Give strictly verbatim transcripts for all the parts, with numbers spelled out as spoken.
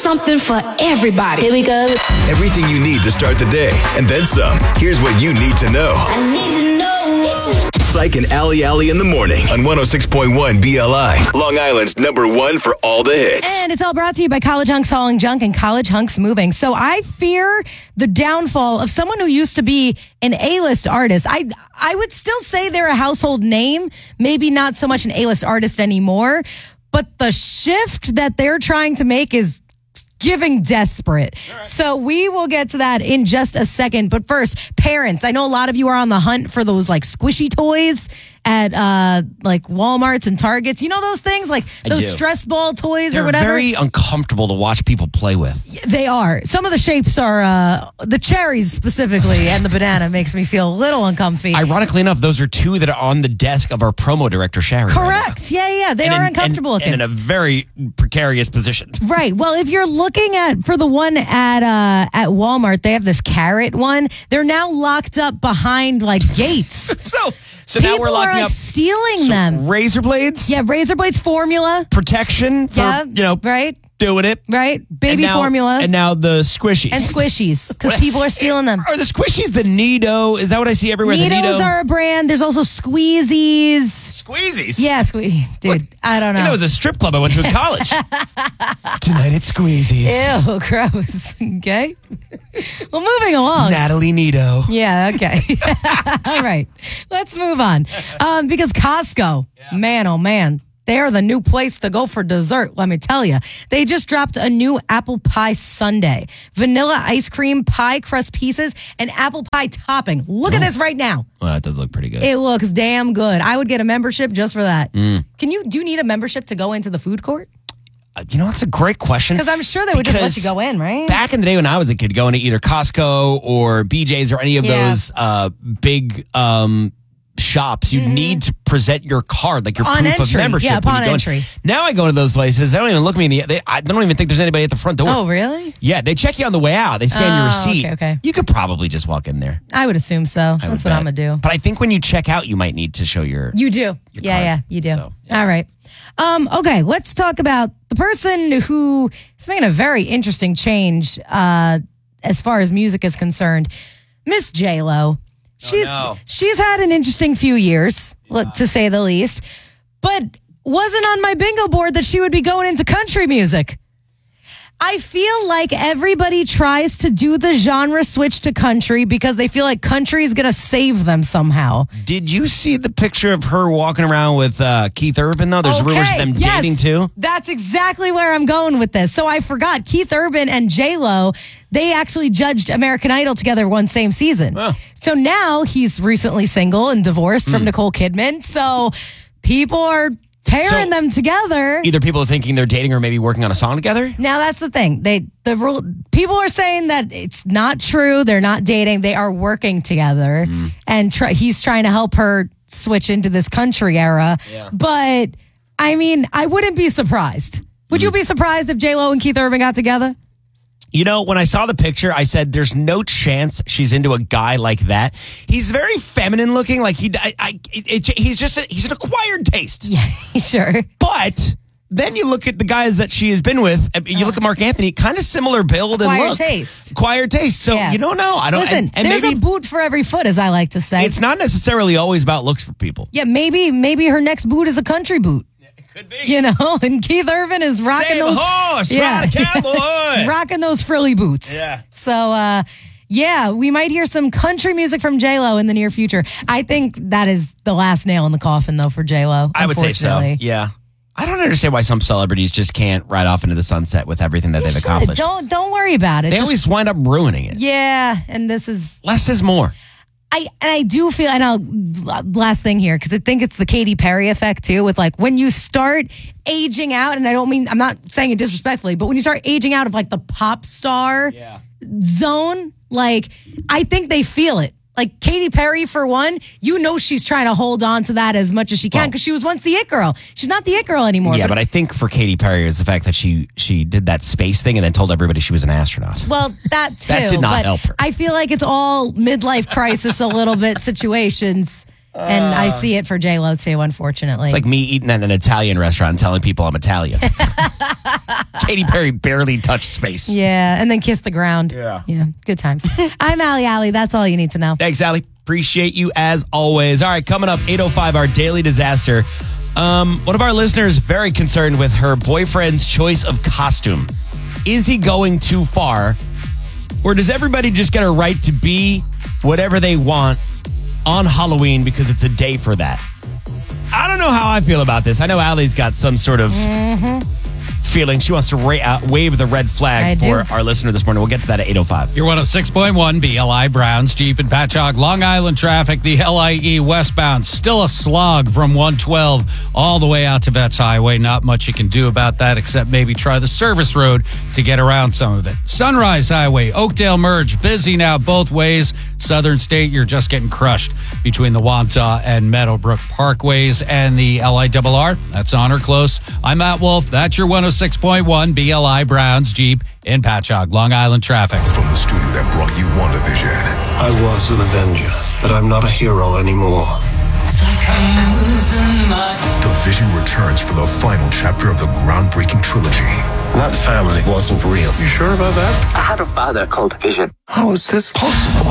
something for everybody. Here we go. Everything you need to start the day, and then some. Here's what you need to know. I need to know. Psych and Allie Allie in the morning on one oh six point one B L I. Long Island's number one for all the hits. And it's all brought to you by College Hunks Hauling Junk and College Hunks Moving. So I fear the downfall of someone who used to be an A-list artist. I I would still say they're a household name, maybe not so much an A-list artist anymore, but the shift that they're trying to make is giving desperate. Right. So we will get to that in just a second. But first, parents, I know a lot of you are on the hunt for those like squishy toys at uh, like Walmarts and Targets. You know those things, like those stress ball toys They're or whatever? They're very uncomfortable to watch people play with. They are. Some of the shapes are, uh, the cherries specifically and the banana makes me feel a little uncomfy. Ironically enough, those are two that are on the desk of our promo director, Sharon. Correct. Right yeah, yeah. They and are in, uncomfortable and, looking. and in a very precarious position. Right. Well, if you're looking at, for the one at uh, at Walmart, they have this carrot one. They're now locked up behind like gates. so so People now we're locking are, like, up stealing so them. Razor blades? Yeah, razor blades formula. Protection for, Yeah, you know, right. doing it. Right. Baby and now, formula. And now the squishies. And squishies, because people are stealing them. Are the squishies the Nido? Is that what I see everywhere? Neatos the Nido? are a brand. There's also Squeezies. Squeezies? Yeah, squee. Dude, What? I don't know. I think that was a strip club I went to in college. Tonight at Squeezies. Ew, gross. Okay. Well, moving along. Natalie Nido. Yeah, okay. All right. Let's move on. Um, because Costco, man, oh man, they are the new place to go for dessert, let me tell you. They just dropped a new apple pie sundae. Vanilla ice cream, pie crust pieces, and apple pie topping. Look at this right now. Well, that does look pretty good. It looks damn good. I would get a membership just for that. Mm. Can you, do you need a membership to go into the food court? Uh, you know, that's a great question. Because I'm sure they would just let you Because go in, right? Back in the day when I was a kid, going to either Costco or B J's or any of Yeah. those uh, big um, shops, you need to present your card, like your On proof of entry. membership. Yeah, when you upon go in. entry. Now I go to those places, they don't even look me in the they, I don't even think there's anybody at the front door. Oh, really? Yeah, they check you on the way out. They scan Oh, your receipt. okay, okay. You could probably just walk in there. I would assume so. I That's would what bet. I'm going to do. But I think when you check out, you might need to show your... You do. Your Yeah, card. yeah, you do. So, yeah. All right. Um, okay, let's talk about the person who is making a very interesting change uh, as far as music is concerned. Miss J-Lo. She's no. she's had an interesting few years, let- to say the least, but wasn't on my bingo board that she would be going into country music. I feel like everybody tries to do the genre switch to country because they feel like country is going to save them somehow. Did you see the picture of her walking around with uh, Keith Urban, though? There's rumors of them yes. dating, too. That's exactly where I'm going with this. So I forgot Keith Urban and J-Lo, they actually judged American Idol together one same season. Oh. So now he's recently single and divorced from Nicole Kidman. So people are pairing So- them together. Either people are thinking they're dating or maybe working on a song together. Now that's the thing. They the rule people are saying that it's not true. They're not dating. They are working together, Mm. and try, he's trying to help her switch into this country era. Yeah. But I mean, I wouldn't be surprised. Would Mm. you be surprised if J Lo and Keith Urban got together? You know, when I saw the picture, I said, "There's no chance she's into a guy like that." He's very feminine looking. Like he, I, I it, it, he's just a, he's an acquired taste. Yeah, sure. But then you look at the guys that she has been with. I mean, you look at Mark Anthony, kind of similar build and Acquired look. taste. Acquired taste. So Yeah. you don't know. I don't. Listen, and, and there's maybe a boot for every foot, as I like to say. it's not necessarily always about looks for people. yeah, maybe maybe her next boot is a country boot. Could be. You know, and Keith Urban is rocking Save a those. horse, ride a cowboy. rocking those frilly boots. Yeah. So, uh, yeah, we might hear some country music from J-Lo in the near future. I think that is the last nail in the coffin, though, for J-Lo. I would say so. unfortunately. Yeah. I don't understand why some celebrities just can't ride off into the sunset with everything that You they've should. accomplished. Don't don't worry about it. They Just- always wind up ruining it. yeah, and this is Less is more. I and I do feel I know last thing here because I think it's the Katy Perry effect too with like when you start aging out, and I don't mean I'm not saying it disrespectfully, but when you start aging out of like the pop star zone, like I think they feel it. Like Katy Perry, for one, you know she's trying to hold on to that as much as she can because she was once the it girl. She's not the it girl anymore. Yeah, but I think for Katy Perry is the fact that she she did that space thing and then told everybody she was an astronaut. Well, that too. That did not but help her. I feel like it's all midlife crisis a little bit situations. And I see it for J-Lo, too, unfortunately. It's like me eating at an Italian restaurant and telling people I'm Italian. Katy Perry barely touched space. Yeah, and then kiss the ground. Yeah. Yeah, good times. I'm Allie Allie. That's all you need to know. Thanks, Allie. Appreciate you as always. All right, coming up, eight oh five, our daily disaster. Um, one of our listeners very concerned with her boyfriend's choice of costume. Is he going too far? Or does everybody just get a right to be whatever they want on Halloween because it's a day for that? I don't know how I feel about this. I know Allie's got some sort of mm-hmm. feeling. She wants to ra- uh, wave the red flag I for do. our listener this morning. We'll get to that at eight oh five. You're one oh six point one B L I Browns, Jeep and Patchogue, Long Island traffic, the L I E westbound. Still a slog from one twelve all the way out to Vets Highway. Not much you can do about that except maybe try the service road to get around some of it. Sunrise Highway, Oakdale Merge, busy now both ways. Southern State, you're just getting crushed between the Wantagh and Meadowbrook Parkways and the L I R R. That's on or close. I'm Matt Wolf. That's your one oh six point one B L I Browns, Jeep in Patchogue, Long Island traffic. From the studio that brought you WandaVision. I was an Avenger, but I'm not a hero anymore. The Vision returns for the final chapter of the groundbreaking trilogy. That family wasn't real. You sure about that? I had a father called Vision. How is this possible?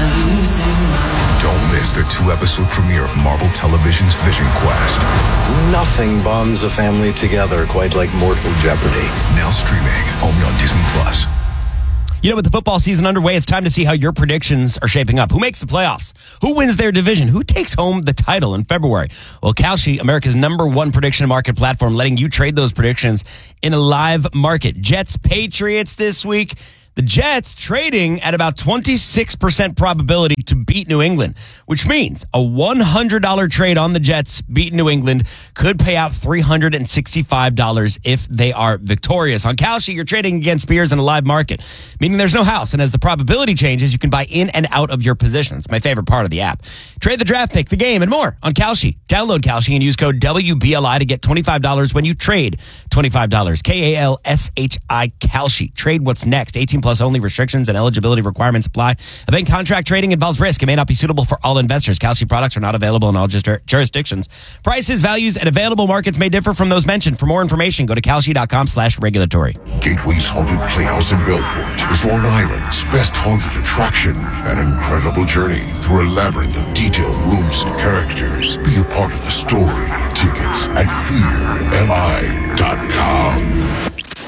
Don't miss the two-episode premiere of Marvel Television's Vision Quest. Nothing bonds a family together quite like Mortal Jeopardy. Now streaming only on Disney Plus. You know, with the football season underway, it's time to see how your predictions are shaping up. Who makes the playoffs? Who wins their division? Who takes home the title in February? Well, Kalshi, America's number one prediction market platform, letting you trade those predictions in a live market. Jets, Patriots this week. The Jets trading at about twenty-six percent probability to beat New England, which means a one hundred dollars trade on the Jets beating New England could pay out three hundred sixty-five dollars if they are victorious. On Kalshi, you're trading against peers in a live market, meaning there's no house. And as the probability changes, you can buy in and out of your position. It's my favorite part of the app. Trade the draft pick, the game, and more on Kalshi. Download Kalshi and use code W B L I to get twenty-five dollars when you trade twenty-five dollars. K A L S H I, Kalshi. Trade what's next. eighteen plus only. Restrictions and eligibility requirements apply. Event contract trading involves risk and may not be suitable for all investors. Kalshi products are not available in all jur- jurisdictions. Prices, values, and available markets may differ from those mentioned. For more information, go to kalshi.com slash regulatory. Gateway's Haunted Playhouse in Bellport is Long Island's best haunted attraction. An incredible journey through a labyrinth of detailed rooms and characters. Be a part of the story. Tickets at fear M I dot com.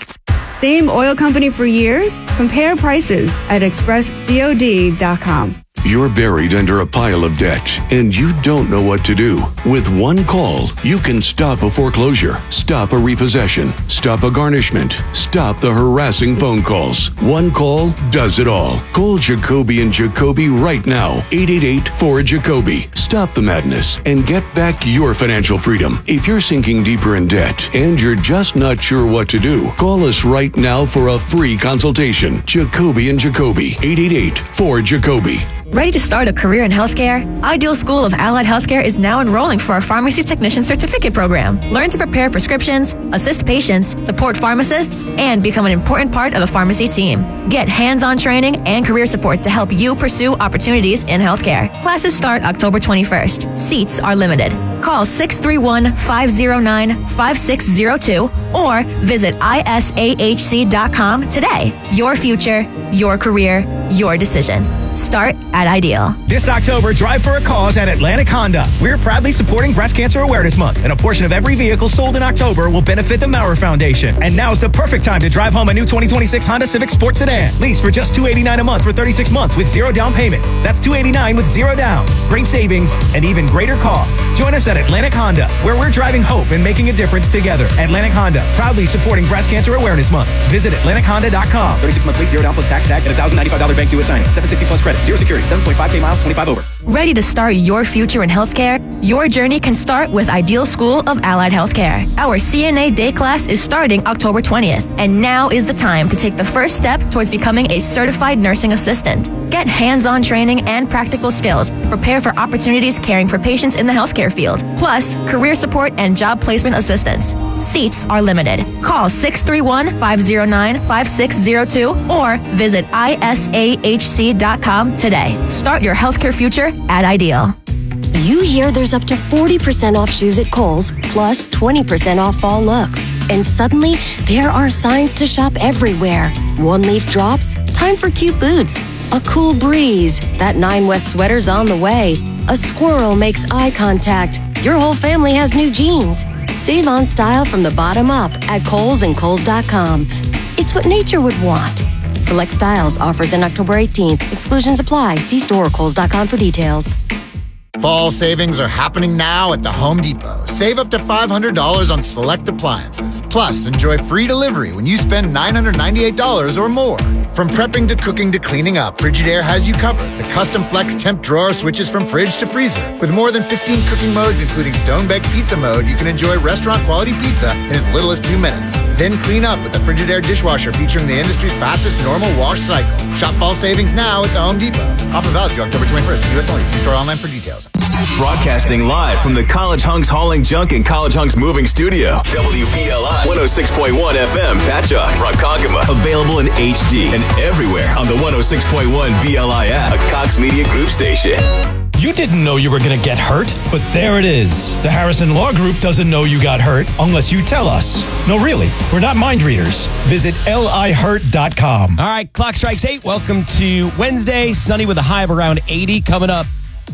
Same oil company for years? Compare prices at express cod dot com. You're buried under a pile of debt, and you don't know what to do. With one call, you can stop a foreclosure, stop a repossession, stop a garnishment, stop the harassing phone calls. One call does it all. Call Jacoby and Jacoby right now. eight eight eight, four, Jacoby. Stop the madness and get back your financial freedom. If you're sinking deeper in debt and you're just not sure what to do, call us right now for a free consultation. Jacoby and Jacoby. eight eight eight, four, Jacoby. Ready to start a career in healthcare? Ideal School of Allied Healthcare is now enrolling for our Pharmacy Technician Certificate Program. Learn to prepare prescriptions, assist patients, support pharmacists, and become an important part of the pharmacy team. Get hands-on training and career support to help you pursue opportunities in healthcare. Classes start October twenty-first. Seats are limited. Call six three one, five zero nine, five six zero two or visit I S A H C dot com today. Your future, your career, your decision. Start at Ideal. This October, drive for a cause at Atlantic Honda. We're proudly supporting Breast Cancer Awareness Month, and a portion of every vehicle sold in October will benefit the Maurer Foundation. And now's the perfect time to drive home a new twenty twenty-six Honda Civic Sport Sedan. Lease for just two hundred eighty-nine dollars a month for thirty-six months with zero down payment. That's two hundred eighty-nine dollars with zero down. Great savings and even greater costs. Join us at Atlantic Honda, where we're driving hope and making a difference together. Atlantic Honda, proudly supporting Breast Cancer Awareness Month. Visit Atlantic Honda dot com. thirty-six month lease, zero down plus tax tax, and one thousand ninety-five dollars bank due at signing. seven sixty plus credit, zero security, seven point five K miles, twenty-five over. Ready to start your future in healthcare? Your journey can start with Ideal School of Allied Healthcare. Our C N A day class is starting October twentieth, and now is the time to take the first step towards becoming a certified nursing assistant. Get hands-on training and practical skills. Prepare for opportunities caring for patients in the healthcare field, plus career support and job placement assistance. Seats are limited. Call six three one, five zero nine, five six zero two or visit I S A H C dot com today. Start your healthcare future at Ideal. You hear there's up to forty percent off shoes at Kohl's, plus twenty percent off fall looks. And suddenly, there are signs to shop everywhere. One leaf drops, time for cute boots. A cool breeze, that Nine West sweater's on the way. A squirrel makes eye contact. Your whole family has new jeans. Save on style from the bottom up at Kohl's and Kohl's dot com. It's what nature would want. Select styles, offers in October eighteenth. Exclusions apply. See store or Kohl's dot com for details. Fall savings are happening now at the Home Depot. Save up to five hundred dollars on select appliances. Plus, enjoy free delivery when you spend nine hundred ninety-eight dollars or more. From prepping to cooking to cleaning up, Frigidaire has you covered. The custom flex temp drawer switches from fridge to freezer. With more than fifteen cooking modes, including stone-baked pizza mode, you can enjoy restaurant-quality pizza in as little as two minutes. Then clean up with the Frigidaire dishwasher featuring the industry's fastest normal wash cycle. Shop fall savings now at the Home Depot. Offer valid through October twenty-first. U S only. See store online for details. Broadcasting live from the College Hunks Hauling Junk and College Hunks Moving Studio. W B L I one oh six point one F M, Patchogue, Ronkonkoma. Available in H D and everywhere on the one oh six point one B L I app, a Cox Media Group station. You didn't know you were going to get hurt, but there it is. The Harrison Law Group doesn't know you got hurt unless you tell us. No, really, we're not mind readers. Visit L I hurt dot com. All right, clock strikes eight. Welcome to Wednesday. Sunny with a high of around eighty coming up.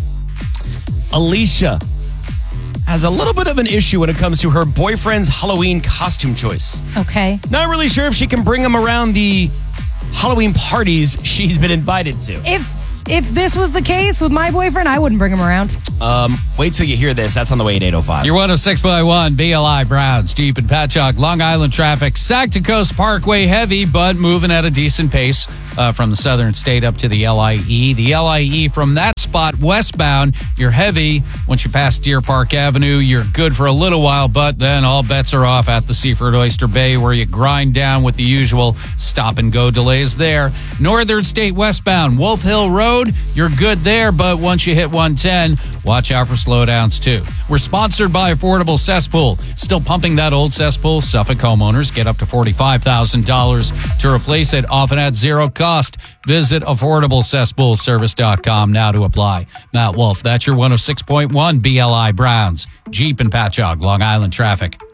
Alicia has a little bit of an issue when it comes to her boyfriend's Halloween costume choice. Okay. Not really sure if she can bring him around the Halloween parties she's been invited to. If if this was the case with my boyfriend, I wouldn't bring him around. Um, wait till you hear this. That's on the way at eight oh five. You're one oh six point one B L I Browns, Jeep and Patchogue, Long Island traffic. Sac to Coast Parkway heavy, but moving at a decent pace uh, from the southern state up to the L I E. The L I E from that spot westbound, you're heavy. Once you pass Deer Park Avenue, you're good for a little while, but then all bets are off at the Seaford Oyster Bay where you grind down with the usual stop and go delays there. Northern State westbound, Wolf Hill Road, you're good there, but once you hit one ten, watch out for slowdowns too. We're sponsored by Affordable Cesspool. Still pumping that old cesspool? Suffolk homeowners get up to forty-five thousand dollars to replace it, often at zero cost. Visit affordable cesspool service dot com now to apply. Matt Wolf, that's your one oh six point one B L I Browns, Jeep and Patchogue, Long Island traffic.